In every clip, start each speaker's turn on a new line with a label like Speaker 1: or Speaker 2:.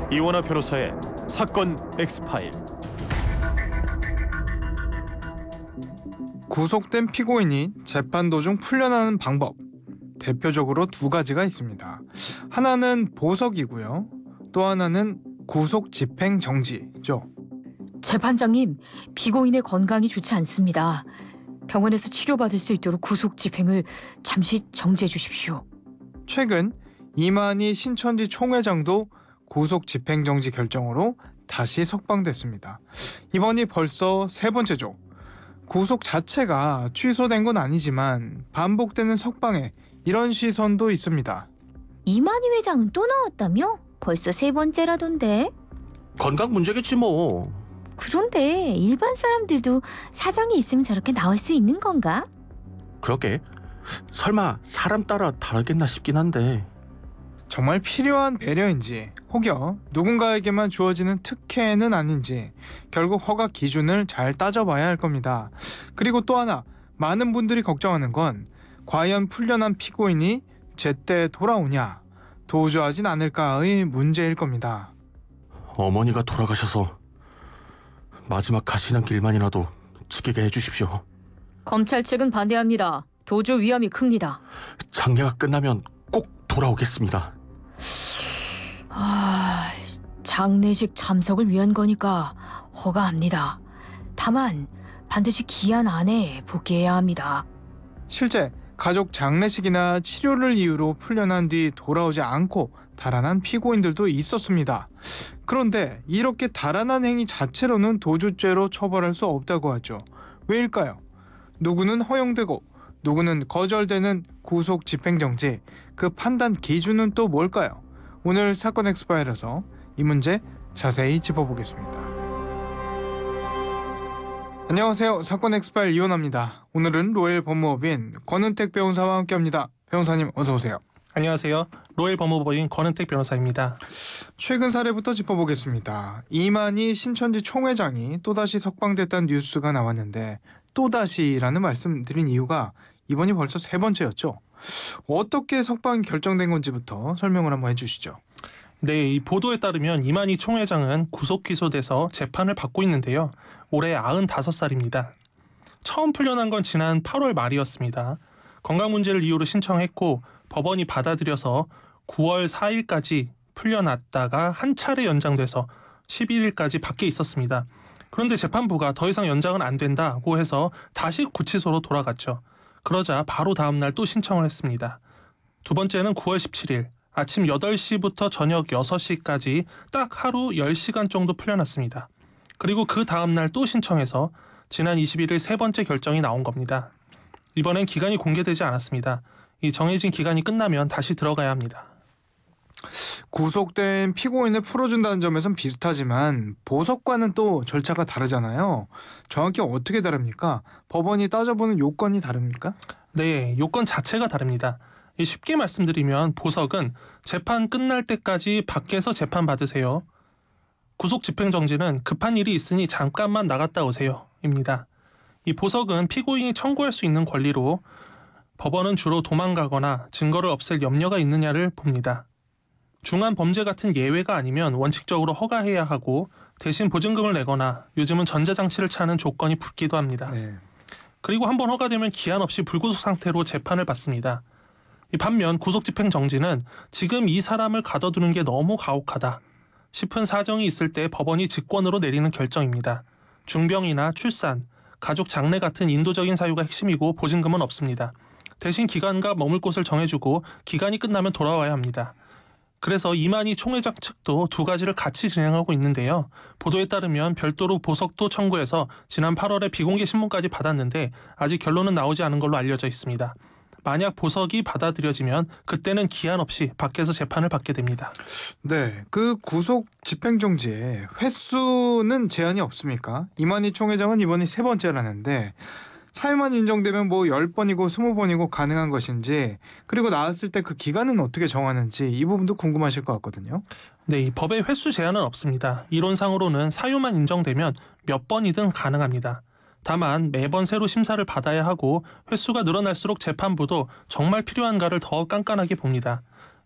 Speaker 1: 이원화 변호사의 사건 엑스파일.
Speaker 2: 구속된 피고인이 재판 도중 풀려나는 방법, 대표적으로 두 가지가 있습니다. 하나는 보석이고요. 또 하나는 구속 집행 정지죠.
Speaker 3: 재판장님, 피고인의 건강이 좋지 않습니다. 병원에서 치료받을 수 있도록 구속 집행을 잠시 정지해 주십시오.
Speaker 2: 최근 이만희 신천지 총회장도 구속 집행 정지 결정으로 다시 석방됐습니다. 이번이 벌써 세 번째죠. 구속 자체가 취소된 건 아니지만 반복되는 석방에 이런 시선도 있습니다.
Speaker 3: 이만희 회장은 또 나왔다며? 벌써 세 번째라던데.
Speaker 4: 건강 문제겠지 뭐.
Speaker 3: 그런데 일반 사람들도 사정이 있으면 저렇게 나올 수 있는 건가?
Speaker 4: 그러게. 설마 사람 따라 다르겠나 싶긴 한데.
Speaker 2: 정말 필요한 배려인지 혹여 누군가에게만 주어지는 특혜는 아닌지 결국 허가 기준을 잘 따져봐야 할 겁니다. 그리고 또 하나, 많은 분들이 걱정하는 건 과연 풀려난 피고인이 제때 돌아오냐, 도주하진 않을까의 문제일 겁니다.
Speaker 4: 어머니가 돌아가셔서 마지막 가시는 길만이라도 지키게 해주십시오.
Speaker 3: 검찰 측은 반대합니다. 도주 위험이 큽니다.
Speaker 4: 장례가 끝나면 꼭 돌아오겠습니다.
Speaker 3: 장례식 참석을 위한 거니까 허가합니다. 다만 반드시 기한 안에 복귀해야 합니다.
Speaker 2: 실제 가족 장례식이나 치료를 이유로 풀려난 뒤 돌아오지 않고 달아난 피고인들도 있었습니다. 그런데 이렇게 달아난 행위 자체로는 도주죄로 처벌할 수 없다고 하죠. 왜일까요? 누구는 허용되고 누구는 거절되는 구속 집행정지, 그 판단 기준은 또 뭘까요? 오늘 사건 엑스파일에서 이 문제 자세히 짚어보겠습니다. 안녕하세요. 사건 엑스파일 이원화입니다. 오늘은 로엘 법무법인 권은택 변호사와 함께합니다. 변호사님 어서 오세요.
Speaker 5: 안녕하세요. 로엘 법무법인 권은택 변호사입니다.
Speaker 2: 최근 사례부터 짚어보겠습니다. 이만희 신천지 총회장이 또다시 석방됐다는 뉴스가 나왔는데, 또다시라는 말씀 드린 이유가 이번이 벌써 세 번째였죠. 어떻게 석방이 결정된 건지부터 설명을 한번 해주시죠.
Speaker 5: 네, 이 보도에 따르면 이만희 총회장은 구속 기소돼서 재판을 받고 있는데요. 올해 95살입니다. 처음 풀려난 건 지난 8월 말이었습니다. 건강 문제를 이유로 신청했고 법원이 받아들여서 9월 4일까지 풀려났다가 한 차례 연장돼서 11일까지 밖에 있었습니다. 그런데 재판부가 더 이상 연장은 안 된다고 해서 다시 구치소로 돌아갔죠. 그러자 바로 다음날 또 신청을 했습니다. 두 번째는 9월 17일 아침 8시부터 저녁 6시까지 딱 하루 10시간 정도 풀려났습니다. 그리고 그 다음날 또 신청해서 지난 21일 세 번째 결정이 나온 겁니다. 이번엔 기간이 공개되지 않았습니다. 이 정해진 기간이 끝나면 다시 들어가야 합니다.
Speaker 2: 구속된 피고인을 풀어준다는 점에선 비슷하지만 보석과는 또 절차가 다르잖아요. 정확히 어떻게 다릅니까? 법원이 따져보는 요건이 다릅니까?
Speaker 5: 네, 요건 자체가 다릅니다. 쉽게 말씀드리면 보석은 재판 끝날 때까지 밖에서 재판 받으세요. 구속 집행정지는 급한 일이 있으니 잠깐만 나갔다 오세요 입니다. 이 보석은 피고인이 청구할 수 있는 권리로 법원은 주로 도망가거나 증거를 없앨 염려가 있느냐를 봅니다. 중한 범죄 같은 예외가 아니면 원칙적으로 허가해야 하고 대신 보증금을 내거나 요즘은 전자장치를 차는 조건이 붙기도 합니다.
Speaker 2: 네.
Speaker 5: 그리고 한번 허가되면 기한 없이 불구속 상태로 재판을 받습니다. 반면 구속집행정지는 지금 이 사람을 가둬두는 게 너무 가혹하다 싶은 사정이 있을 때 법원이 직권으로 내리는 결정입니다. 중병이나 출산, 가족 장례 같은 인도적인 사유가 핵심이고 보증금은 없습니다. 대신 기간과 머물 곳을 정해주고 기간이 끝나면 돌아와야 합니다. 그래서 이만희 총회장 측도 두 가지를 같이 진행하고 있는데요. 보도에 따르면 별도로 보석도 청구해서 지난 8월에 비공개 신문까지 받았는데 아직 결론은 나오지 않은 걸로 알려져 있습니다. 만약 보석이 받아들여지면 그때는 기한 없이 밖에서 재판을 받게 됩니다.
Speaker 2: 네, 그 구속 집행정지에 횟수는 제한이 없습니까? 이만희 총회장은 이번이 세 번째라는데 사유만 인정되면 뭐 10번이고 20번이고 가능한 것인지, 그리고 나왔을 때 그 기간은 어떻게 정하는지 이 부분도 궁금하실 것 같거든요.
Speaker 5: 네, 이 법에 횟수 제한은 없습니다. 이론상으로는 사유만 인정되면 몇 번이든 가능합니다. 다만 매번 새로 심사를 받아야 하고 횟수가 늘어날수록 재판부도 정말 필요한가를 더 깐깐하게 봅니다.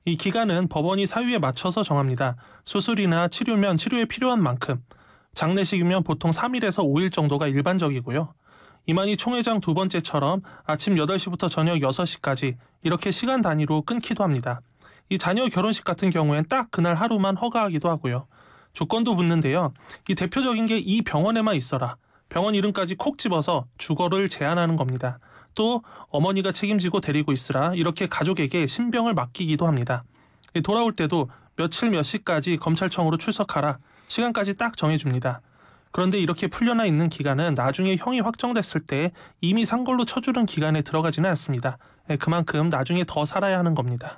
Speaker 5: 이 기간은 법원이 사유에 맞춰서 정합니다. 수술이나 치료면 치료에 필요한 만큼, 장례식이면 보통 3일에서 5일 정도가 일반적이고요. 이만희 총회장 두 번째처럼 아침 8시부터 저녁 6시까지 이렇게 시간 단위로 끊기도 합니다. 이 자녀 결혼식 같은 경우엔 딱 그날 하루만 허가하기도 하고요. 조건도 붙는데요. 이 대표적인 게 이 병원에만 있어라. 병원 이름까지 콕 집어서 주거를 제한하는 겁니다. 또 어머니가 책임지고 데리고 있으라 이렇게 가족에게 신병을 맡기기도 합니다. 돌아올 때도 며칠 몇 시까지 검찰청으로 출석하라 시간까지 딱 정해줍니다. 그런데 이렇게 풀려나 있는 기간은 나중에 형이 확정됐을 때 이미 상걸로 쳐주는 기간에 들어가지는 않습니다. 그만큼 나중에 더 살아야 하는 겁니다.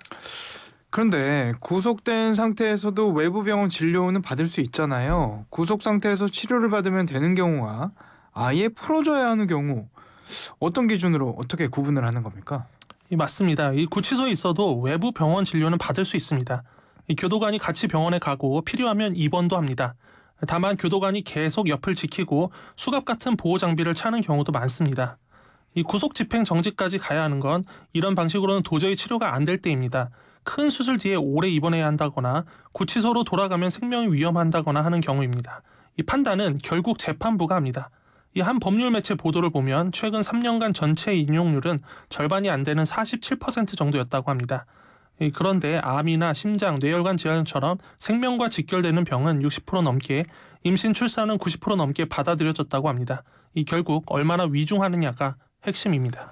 Speaker 2: 그런데 구속된 상태에서도 외부 병원 진료는 받을 수 있잖아요. 구속 상태에서 치료를 받으면 되는 경우와 아예 풀어줘야 하는 경우 어떤 기준으로 어떻게 구분을 하는 겁니까?
Speaker 5: 맞습니다. 이 구치소에 있어도 외부 병원 진료는 받을 수 있습니다. 이 교도관이 같이 병원에 가고 필요하면 입원도 합니다. 다만 교도관이 계속 옆을 지키고 수갑 같은 보호 장비를 차는 경우도 많습니다. 이 구속 집행 정지까지 가야 하는 건 이런 방식으로는 도저히 치료가 안 될 때입니다. 큰 수술 뒤에 오래 입원해야 한다거나 구치소로 돌아가면 생명이 위험한다거나 하는 경우입니다. 이 판단은 결국 재판부가 합니다. 이 한 법률 매체 보도를 보면 최근 3년간 전체 인용률은 절반이 안 되는 47% 정도였다고 합니다. 그런데 암이나 심장, 뇌혈관 질환처럼 생명과 직결되는 병은 60% 넘게, 임신 출산은 90% 넘게 받아들여졌다고 합니다. 이 결국 얼마나 위중하느냐가 핵심입니다.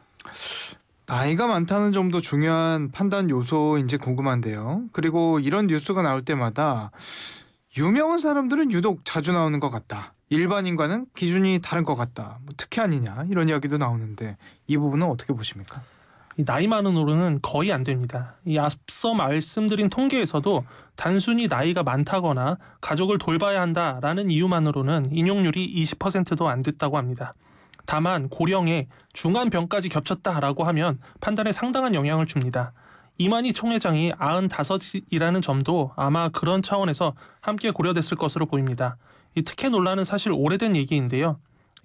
Speaker 2: 나이가 많다는 점도 중요한 판단 요소인지 궁금한데요. 그리고 이런 뉴스가 나올 때마다 유명한 사람들은 유독 자주 나오는 것 같다. 일반인과는 기준이 다른 것 같다. 특혜 아니냐 이런 이야기도 나오는데 이 부분은 어떻게 보십니까?
Speaker 5: 이 나이 많은으로는 거의 안 됩니다. 이 앞서 말씀드린 통계에서도 단순히 나이가 많다거나 가족을 돌봐야 한다라는 이유만으로는 인용률이 20%도 안 됐다고 합니다. 다만 고령에 중한 병까지 겹쳤다라고 하면 판단에 상당한 영향을 줍니다. 이만희 총회장이 95이라는 점도 아마 그런 차원에서 함께 고려됐을 것으로 보입니다. 이 특혜 논란은 사실 오래된 얘기인데요.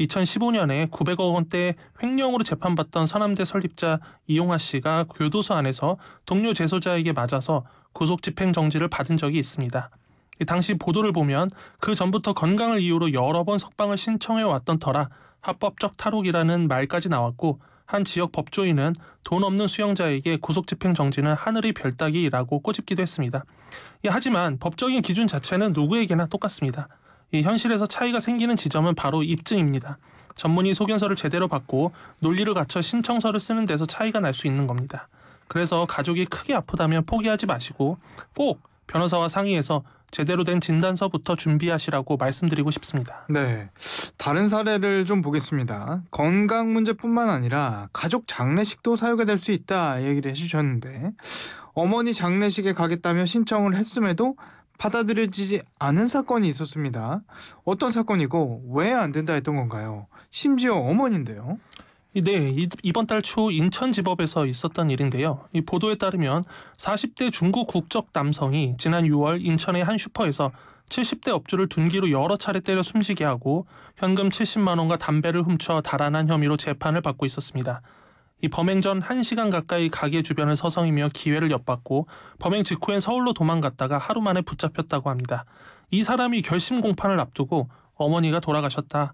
Speaker 5: 2015년에 900억 원대 횡령으로 재판받던 서남대 설립자 이용하 씨가 교도소 안에서 동료 재소자에게 맞아서 구속 집행 정지를 받은 적이 있습니다. 당시 보도를 보면 그 전부터 건강을 이유로 여러 번 석방을 신청해 왔던 터라 합법적 탈옥이라는 말까지 나왔고 한 지역 법조인은 돈 없는 수용자에게 구속 집행 정지는 하늘의 별 따기라고 꼬집기도 했습니다. 하지만 법적인 기준 자체는 누구에게나 똑같습니다. 이 현실에서 차이가 생기는 지점은 바로 입증입니다. 전문의 소견서를 제대로 받고 논리를 갖춰 신청서를 쓰는 데서 차이가 날 수 있는 겁니다. 그래서 가족이 크게 아프다면 포기하지 마시고 꼭 변호사와 상의해서 제대로 된 진단서부터 준비하시라고 말씀드리고 싶습니다.
Speaker 2: 네, 다른 사례를 좀 보겠습니다. 건강 문제뿐만 아니라 가족 장례식도 사유가 될 수 있다 얘기를 해주셨는데 어머니 장례식에 가겠다며 신청을 했음에도 받아들여지지 않은 사건이 있었습니다. 어떤 사건이고 왜 안 된다 했던 건가요? 심지어 어머니인데요.
Speaker 5: 네, 이번 달 초 인천지법에서 있었던 일인데요. 이 보도에 따르면 40대 중국 국적 남성이 지난 6월 인천의 한 슈퍼에서 70대 업주를 둔기로 여러 차례 때려 숨지게 하고 현금 70만 원과 담배를 훔쳐 달아난 혐의로 재판을 받고 있었습니다. 이 범행 전 1시간 가까이 가게 주변을 서성이며 기회를 엿봤고 범행 직후엔 서울로 도망갔다가 하루 만에 붙잡혔다고 합니다. 이 사람이 결심 공판을 앞두고 어머니가 돌아가셨다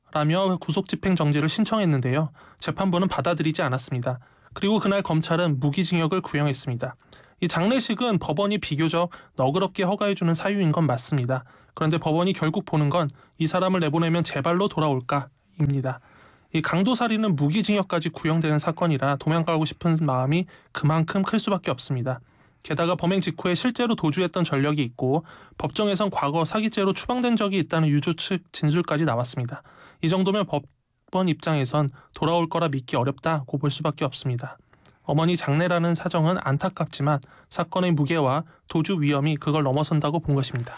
Speaker 5: 라며 구속 집행 정지를 신청했는데요. 재판부는 받아들이지 않았습니다. 그리고 그날 검찰은 무기징역을 구형했습니다. 이 장례식은 법원이 비교적 너그럽게 허가해주는 사유인 건 맞습니다. 그런데 법원이 결국 보는 건 이 사람을 내보내면 제발로 돌아올까입니다. 이 강도살인은 무기징역까지 구형되는 사건이라 도망가고 싶은 마음이 그만큼 클 수밖에 없습니다. 게다가 범행 직후에 실제로 도주했던 전력이 있고 법정에선 과거 사기죄로 추방된 적이 있다는 유조 측 진술까지 나왔습니다. 이 정도면 법원 입장에선 돌아올 거라 믿기 어렵다고 볼 수밖에 없습니다. 어머니 장례라는 사정은 안타깝지만 사건의 무게와 도주 위험이 그걸 넘어선다고 본 것입니다.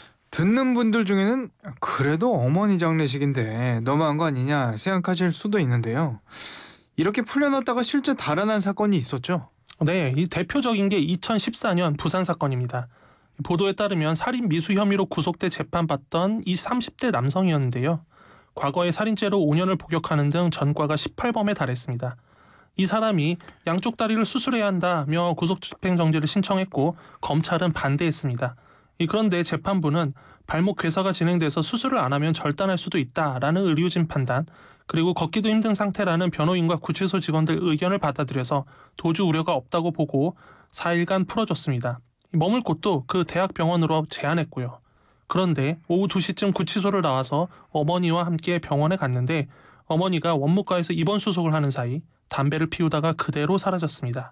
Speaker 2: 듣는 분들 중에는 그래도 어머니 장례식인데 너무한 거 아니냐 생각하실 수도 있는데요. 이렇게 풀려났다가 실제 달아난 사건이 있었죠?
Speaker 5: 네, 이 대표적인 게 2014년 부산 사건입니다. 보도에 따르면 살인 미수 혐의로 구속돼 재판받던 이 30대 남성이었는데요. 과거에 살인죄로 5년을 복역하는 등 전과가 18범에 달했습니다. 이 사람이 양쪽 다리를 수술해야 한다며 구속집행정지를 신청했고 검찰은 반대했습니다. 그런데 재판부는 발목 괴사가 진행돼서 수술을 안 하면 절단할 수도 있다라는 의료진 판단, 그리고 걷기도 힘든 상태라는 변호인과 구치소 직원들 의견을 받아들여서 도주 우려가 없다고 보고 4일간 풀어줬습니다. 머물 곳도 그 대학병원으로 제안했고요. 그런데 오후 2시쯤 구치소를 나와서 어머니와 함께 병원에 갔는데 어머니가 원무과에서 입원 수속을 하는 사이 담배를 피우다가 그대로 사라졌습니다.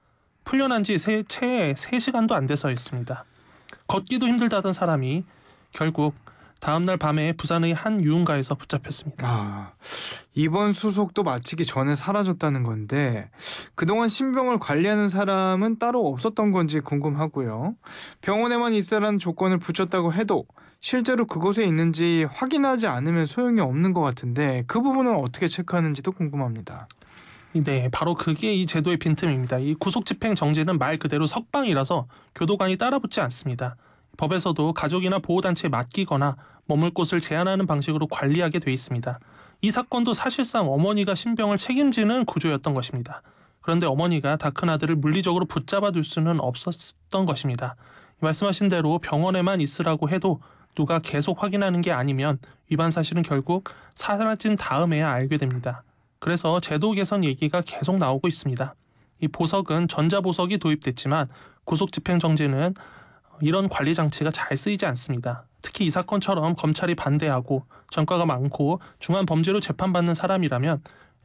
Speaker 5: 풀려난 지 채 3시간도 안 돼서였습니다. 걷기도 힘들다던 사람이 결국 다음날 밤에 부산의 한 유흥가에서 붙잡혔습니다.
Speaker 2: 입원 수속도 마치기 전에 사라졌다는 건데 그동안 신병을 관리하는 사람은 따로 없었던 건지 궁금하고요. 병원에만 있으라는 조건을 붙였다고 해도 실제로 그곳에 있는지 확인하지 않으면 소용이 없는 것 같은데 그 부분은 어떻게 체크하는지도 궁금합니다.
Speaker 5: 네, 바로 그게 이 제도의 빈틈입니다. 이 구속집행정지는 말 그대로 석방이라서 교도관이 따라붙지 않습니다. 법에서도 가족이나 보호단체에 맡기거나 머물 곳을 제한하는 방식으로 관리하게 돼 있습니다. 이 사건도 사실상 어머니가 신병을 책임지는 구조였던 것입니다. 그런데 어머니가 다 큰 아들을 물리적으로 붙잡아 둘 수는 없었던 것입니다. 말씀하신 대로 병원에만 있으라고 해도 누가 계속 확인하는 게 아니면 위반 사실은 결국 사라진 다음에야 알게 됩니다. 그래서 제도 개선 얘기가 계속 나오고 있습니다. 이 보석은 전자보석이 도입됐지만 구속집행정지는 이런 관리 장치가 잘 쓰이지 않습니다. 특히 이 사건처럼 검찰이 반대하고 전과가 많고 중한 범죄로 재판받는 사람이라면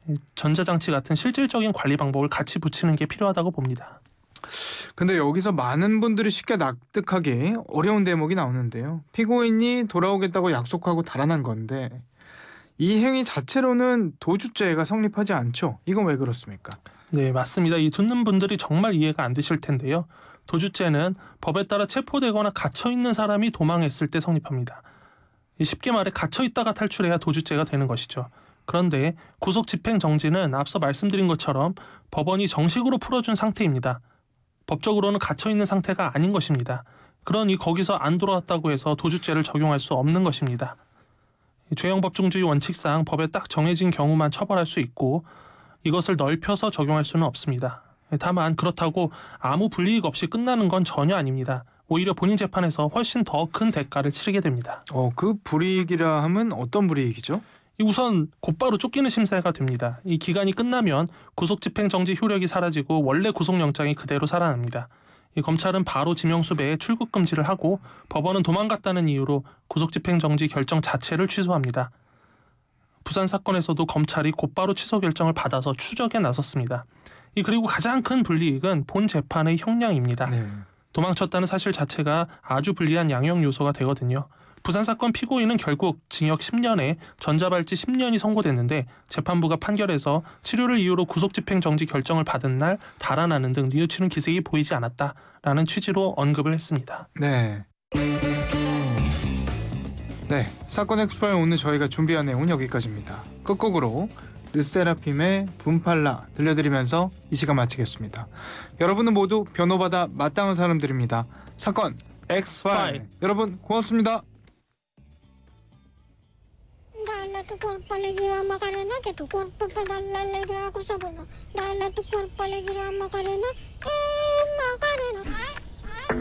Speaker 5: 전자장치 같은 실질적인 관리 방법을 같이 붙이는 게 필요하다고 봅니다.
Speaker 2: 근데 여기서 많은 분들이 쉽게 납득하기 어려운 대목이 나오는데요. 피고인이 돌아오겠다고 약속하고 달아난 건데 이 행위 자체로는 도주죄가 성립하지 않죠. 이건 왜 그렇습니까?
Speaker 5: 네, 맞습니다. 이 듣는 분들이 정말 이해가 안 되실 텐데요. 도주죄는 법에 따라 체포되거나 갇혀있는 사람이 도망했을 때 성립합니다. 쉽게 말해 갇혀있다가 탈출해야 도주죄가 되는 것이죠. 그런데 구속집행정지는 앞서 말씀드린 것처럼 법원이 정식으로 풀어준 상태입니다. 법적으로는 갇혀있는 상태가 아닌 것입니다. 그러니 거기서 안 돌아왔다고 해서 도주죄를 적용할 수 없는 것입니다. 죄형법중주의 원칙상 법에 딱 정해진 경우만 처벌할 수 있고 이것을 넓혀서 적용할 수는 없습니다. 다만 그렇다고 아무 불이익 없이 끝나는 건 전혀 아닙니다. 오히려 본인 재판에서 훨씬 더 큰 대가를 치르게 됩니다.
Speaker 2: 그 불이익이라 하면 어떤 불이익이죠?
Speaker 5: 우선 곧바로 쫓기는 심사가 됩니다. 이 기간이 끝나면 구속집행정지 효력이 사라지고 원래 구속영장이 그대로 살아납니다. 이 검찰은 바로 지명수배에 출국 금지를 하고 법원은 도망갔다는 이유로 구속집행정지 결정 자체를 취소합니다. 부산 사건에서도 검찰이 곧바로 취소 결정을 받아서 추적에 나섰습니다. 그리고 가장 큰 불이익은 본 재판의 형량입니다.
Speaker 2: 네.
Speaker 5: 도망쳤다는 사실 자체가 아주 불리한 양형 요소가 되거든요. 부산 사건 피고인은 결국 징역 10년에 전자발찌 10년이 선고됐는데 재판부가 판결에서 치료를 이유로 구속집행정지 결정을 받은 날 달아나는 등 뉘우치는 기색이 보이지 않았다라는 취지로 언급을 했습니다.
Speaker 2: 네. 사건 엑스파일 오늘 저희가 준비한 내용은 여기까지입니다. 끝곡으로 르세라핌의 분팔라 들려드리면서 이 시간 마치겠습니다. 여러분은 모두 변호받아 마땅한 사람들입니다. 사건 엑스파일 여러분 고맙습니다.
Speaker 6: Dale tu cuerpo alegría Macarena, que tu cuerpo para dar la alegría a cosa buena. Dale tu cuerpo alegría Macarena, Macarena.